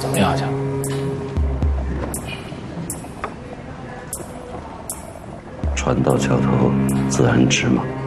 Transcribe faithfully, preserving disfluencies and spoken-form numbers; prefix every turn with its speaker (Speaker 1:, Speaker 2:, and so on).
Speaker 1: 你好，强。
Speaker 2: 船到桥头自然直嘛。